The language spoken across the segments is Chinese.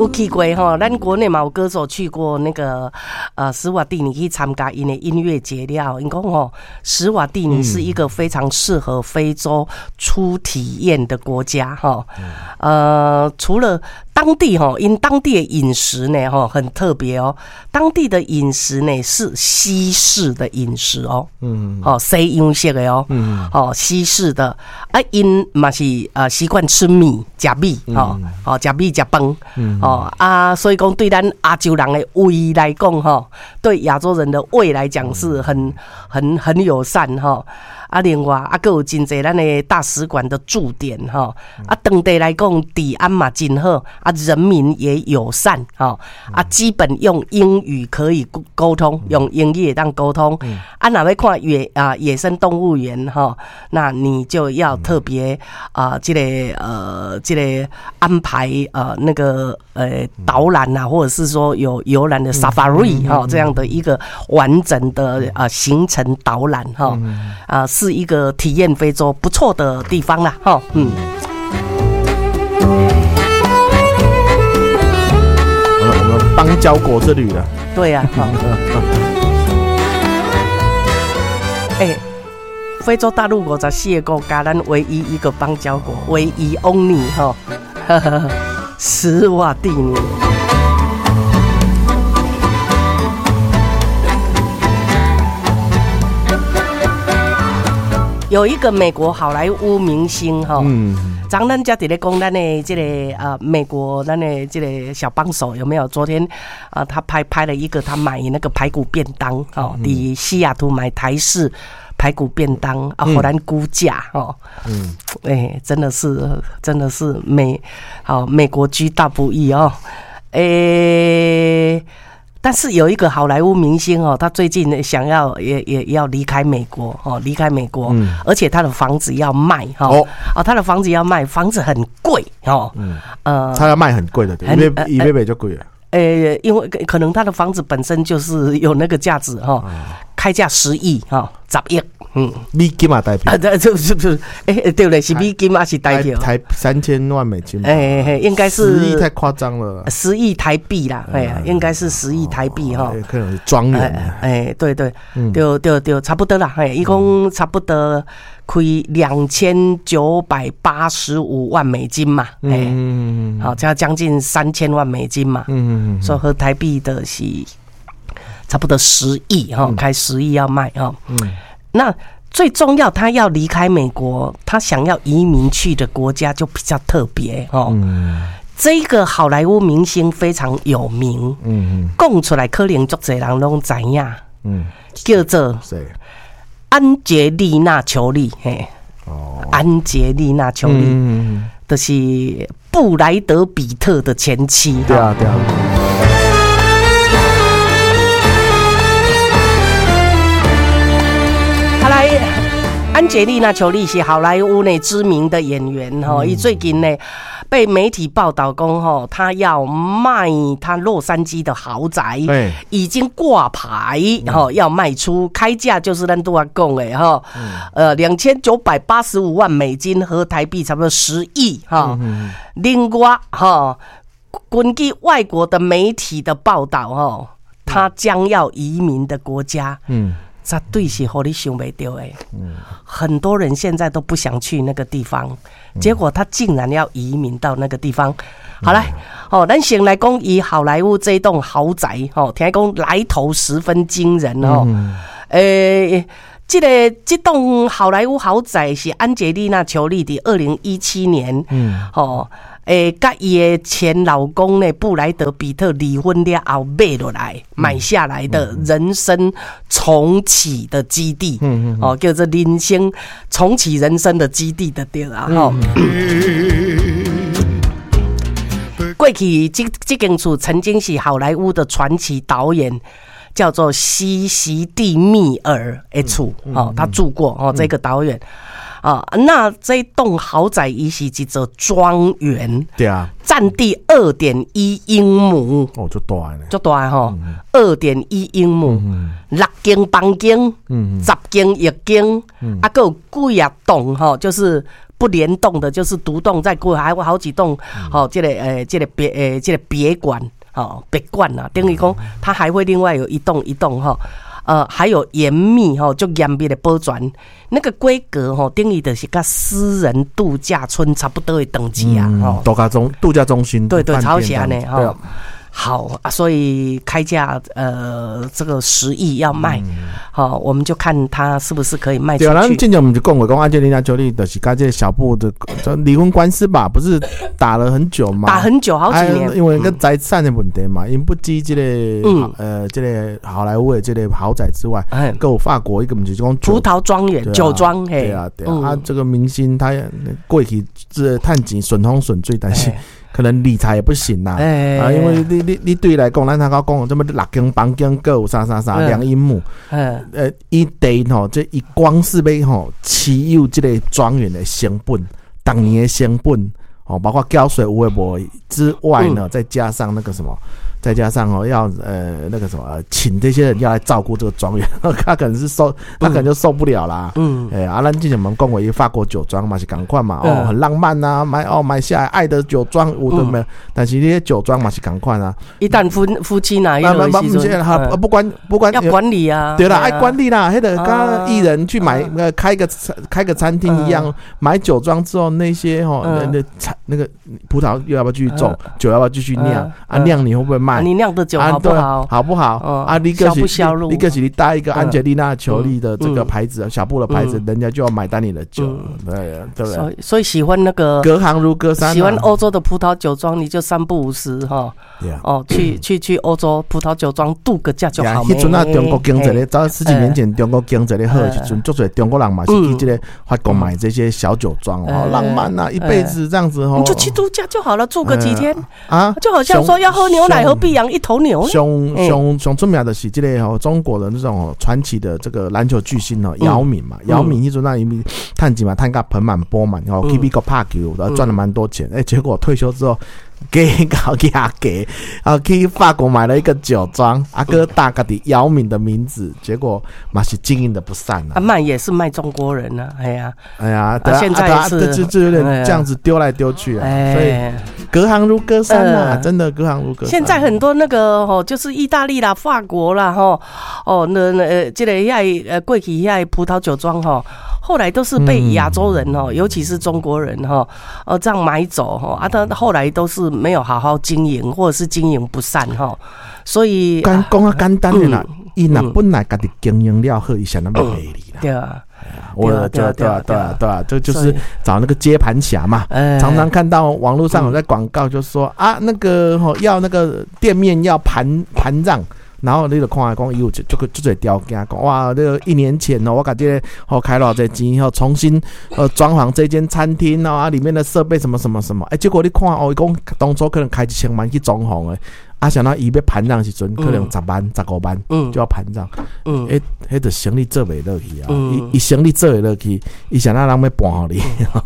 有去过哈，咱国内嘛有歌手去过那个史瓦蒂尼去参加因的音乐节了。因讲吼，史瓦蒂尼是一个非常适合非洲初体验的国家哈。除了当地哈，因当地的饮食呢哈很特别哦，当地的饮食呢是西式的饮食哦，西洋式的哦，西式的啊，因嘛是习惯吃米、吃米吃米吃饭所以讲对咱亚洲人的胃来讲哈，对亚洲人的胃来讲是很友善哈。另外还有真侪咱的大使馆的驻点哈，当地来讲治安嘛真好，人民也友善哈，基本用英语可以沟通，用英语也当沟通。哪要看野生动物园哈，那你就要特别这个安排那个导览啊，或者是说有游览的 safari 哈这样的一个完整的行程导览哈是一个体验非洲不错的地方啦哈我们邦交国之旅了。 对呀非洲大陆54个国家，咱唯一一个邦交国，唯一 only 哈，史瓦蒂尼。有一个美国好莱坞明星哈，咱家在咧讲咱的这个美国咱的这个小帮手有没有？昨天他拍了一个他买那个排骨便当哦，在西雅图买台式排骨便当荷兰估价哦，真的是美国居大不易哦，但是有一个好莱坞明星他最近想要也要离开美国而且他的房子要卖他的房子要卖，房子很贵他要卖很贵的，一倍就贵了。 因为可能他的房子本身就是有那个价值开价10亿10亿。 美金嘛代表对了，是美金还是代表？ 台3000万美金， 应该是 10亿太夸张了 ，10亿台币啦，应该是10亿台币哈， 可能是庄园， 对，对，差不多啦，一共差不多开2985万美金嘛，好，这样将近3000万美金嘛，所以和台币的是差不多10亿开10亿要卖那最重要，他要离开美国，他想要移民去的国家就比较特别这个好莱坞明星非常有名，讲出来可能很多人都知道，叫做安杰丽娜·裘丽，安杰丽娜·裘丽，就是布莱德·比特的前妻。 对啊。 安杰丽娜·裘丽是好莱坞内知名的演员她最近呢被媒体报道说她要卖她洛杉矶的豪宅，已经挂牌要卖出，开价就是咱都要讲的2985万美金和台币差不多10亿另外根据外国的媒体的报道她将要移民的国家这对是让你想不到的，很多人现在都不想去那个地方，结果他竟然要移民到那个地方。好来，咱先来讲以好莱坞这栋豪宅，听讲来头十分惊人这栋好莱坞豪宅是安杰丽娜·裘丽的2017年，跟她的前老公呢布莱德比特离婚了后买下来的人生重启的基地，叫做人生重启人生的基地的对啦过去这间厝曾经是好莱坞的传奇导演。叫做西西蒂密尔的厝他住过这个导演那这栋豪宅也是一座庄园， 对啊， 占地2.1英亩就大呢 ，2.1英亩，6间房间，10间浴间，还有几啊栋就是不联动的，就是独栋再过还有好几栋，这个别馆，别馆啊，等于讲它还会另外有一栋还有严密就严密的保全，那个规格等于就是跟私人度假村差不多的等级啊， 度假中心， 对，超像呢， 对啊。 好啊，所以开价这个10亿要卖，我们就看他是不是可以卖出去。 对啊，咱之前我们就讲过，安吉丽娜·裘丽就是跟这个小布的离婚官司吧，不是打了很久嘛？ 打很久，好几年。 因为个财产的问题嘛，因不止这个这个好莱坞的这个豪宅之外，还有法国一个不是讲葡萄庄园、酒庄， 对啊，这个明星他过去这赚钱顺风顺水，但是。可能理财也不行啦，因为你对来讲，咱他讲这么6间房间各有啥2英亩，一地这一光是要持有这个庄园的成本，当年的成本包括交税有的无之外呢，再加上那个什么。再加上要那个什么请这些人要来照顾这个庄园，他可能就受不了啦。咱之前我们讲过一法国酒庄嘛是同款嘛，很浪漫啊，买下来爱的酒庄有的没有，但是那些酒庄嘛是同款啊。 一旦夫妻哪一个不管要管理啊， 对啦，爱管理啦，那个跟艺人去买开个餐厅一样，买酒庄之后那些那个葡萄又要不要继续种，酒要不要继续酿啊？酿你会不会卖？ 你酿的酒好不好？ 好不好？ 销不销路？ 你可是你带一个安吉丽娜·裘丽的这个牌子，小布的牌子，人家就要买单你的酒，对不对？ 所以喜欢那个隔行如隔山， 喜欢欧洲的葡萄酒庄，你就3不5时去欧洲葡萄酒庄度个假就好。 那阵啊，中国经济咧，早10几年前中国经济咧好的时阵，足多中国人嘛是去这个法国买这些小酒庄浪漫啊，一辈子这样子你就去度假就好了，住个几天啊，就好像说要喝牛奶何必养一头牛。 上出名的是这个中国的那种传奇的这个篮球巨星姚明嘛，姚明那阵那因为赚钱嘛，赚个盆满钵满，去美国打球，然后赚了蛮多钱，结果退休之后。搞去法国买了一个酒庄，哥大家的姚明的名字，结果嘛是经营的不善啊。 卖也是卖中国人啊，哎呀，现在就有点这样子丢来丢去啊，所以隔行如隔山啊，真的隔行如隔山。 现在很多那个就是意大利啦、法国啦，这个过去葡萄酒庄后来都是被亚洲人尤其是中国人这样买走他后来都是没有好好经营，或者是经营不善所以讲简单的啦，伊若本来家己经营了好，伊想那么美丽啦。 对啊。 对啊，这就是找那个接盘侠嘛。常常看到网络上有在广告，就说那个要那个店面要盘让。然后你就看来讲，有就这条件讲，哇，这个1年前我感觉开了这钱重新装潢这间餐厅里面的设备什么什么什么，结果你看伊讲当初可能开1000万去装潢的，想到伊要盘让时阵，可能10万、15万就要盘让，迄就生意做袂落去啊，伊生意做袂落去，伊想让人要搬互你，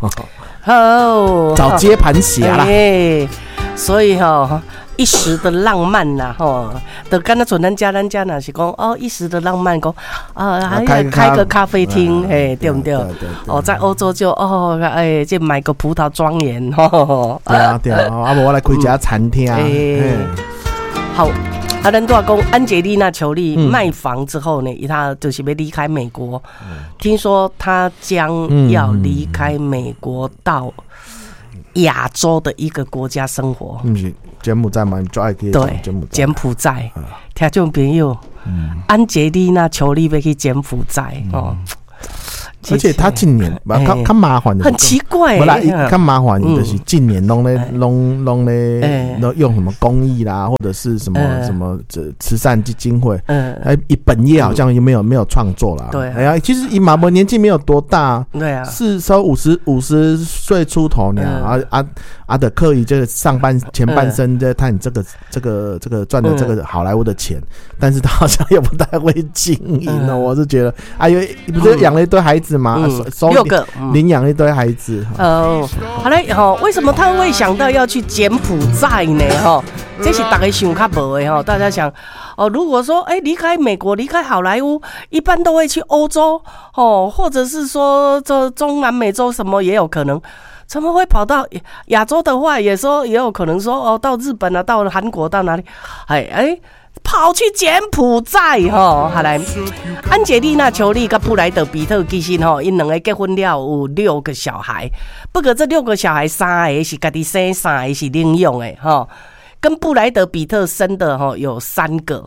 找接盘侠啦， 所以一时的浪漫呐，就跟那像咱家那是讲一时的浪漫，讲还开个咖啡厅，对不对？在欧洲就这买个葡萄庄园， 对啊，我来开一家餐厅。 好，咱都要讲安吉丽娜·裘丽卖房之后呢，她就是要离开美国，听说她将要离开美国到亚洲的一个国家生活。 柬埔寨嘛，就爱去柬埔寨。听众朋友，安吉丽娜·裘丽要去柬埔寨而且他近年较麻烦的， 很奇怪。 较麻烦的就是近年拢咧用什么公益啦，或者是什么慈善基金会，本业好像又没有创作啦。 对， 其实以马博年纪没有多大， 对啊， 是稍50岁出头呢， 啊的刻意这个上半前半生在探这个赚的这个好莱坞的钱，但是他好像也不太会经营我是觉得不是养了一堆孩子吗 ？6个， 领养了一堆孩子。 好嘞，为什么他会想到要去柬埔寨呢？这是大家想较无的大家想如果说离开美国离开好莱坞，一般都会去欧洲或者是说这中南美洲什么也有可能，怎么会跑到亚洲的话也有可能说到日本啊，到韩国到哪里跑去柬埔寨好来，安吉丽娜·裘丽跟布莱德·彼特其实因两个结婚了有6个小孩，不过这6个小孩3个是自己生，3个是领养的跟布莱德比特生的有3个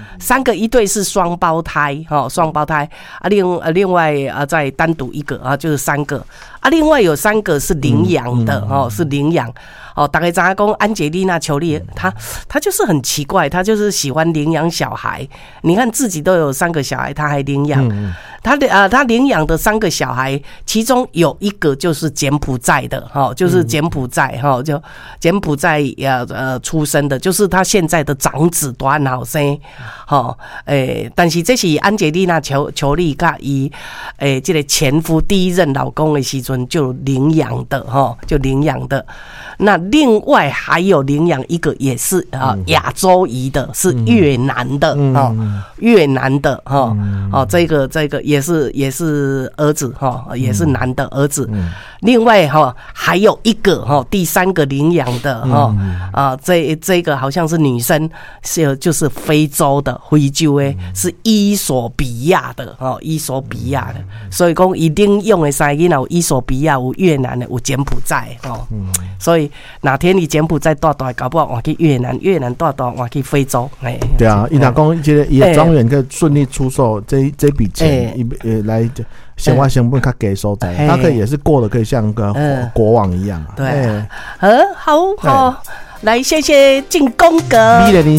3个一对是双胞胎另外再单独一个就是3个另外有3个是领养的是领养大概知道说安吉丽娜·裘丽她就是很奇怪，她就是喜欢领养小孩。你看自己都有3个小孩，她还领养。她领养的3个小孩，其中有一个就是柬埔寨的就是柬埔寨就柬埔寨出生的，就是她现在的长子都很好生但是这是安吉丽娜·裘丽跟伊这个前夫第一任老公的时阵就领养的那另外还有领养一个也是亚洲裔的，是越南的越南的这个也是儿子也是男的儿子。另外还有一个第3个领养的这个好像是女生，就是非洲的非洲的，是伊索比亚的所以说伊领养的3个有伊索比亚，有越南的，有柬埔寨所以哪天你柬埔寨大搞不好换去越南大换去非洲对啊，伊若讲这个伊的庄园可以顺利出售这笔钱来生活成本较低所在，他可以也是过得可以像个国王一样对好来谢谢进攻哥。